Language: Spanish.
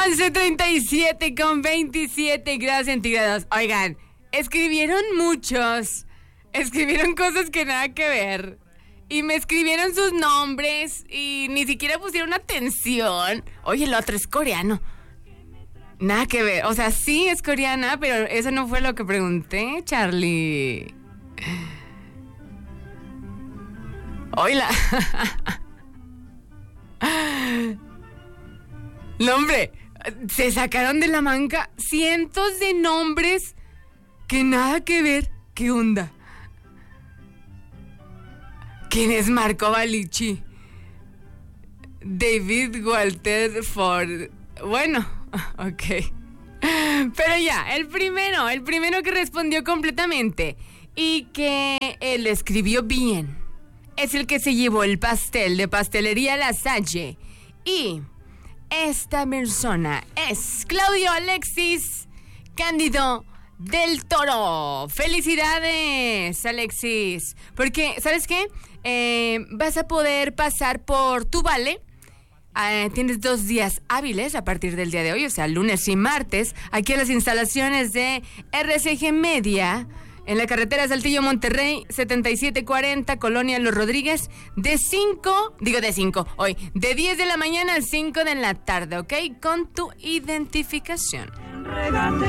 11:37 grados centígrados. Oigan, escribieron muchos. Escribieron cosas que nada que ver. Y me escribieron sus nombres y ni siquiera pusieron atención. Oye, el otro es coreano. Nada que ver. O sea, sí es coreana, pero eso no fue lo que pregunté, Charlie. Hola. No, hombre, se sacaron de la manga cientos de nombres que nada que ver. ¿Qué onda? ¿Quién es Marco Balichi? David Walter Ford. Bueno, ok. Pero ya, el primero que respondió completamente y que él escribió bien, es el que se llevó el pastel de Pastelería La Salle. Y esta persona es Claudio Alexis Cándido del Toro. ¡Felicidades, Alexis! Porque, ¿sabes qué? Vas a poder pasar por tu vale. Tienes 2 días hábiles a partir del día de hoy, o sea, lunes y martes, aquí en las instalaciones de RCG Media, en la carretera Saltillo-Monterrey, 7740, Colonia Los Rodríguez, de 10 de la mañana a 5 de la tarde, ¿ok? Con tu identificación.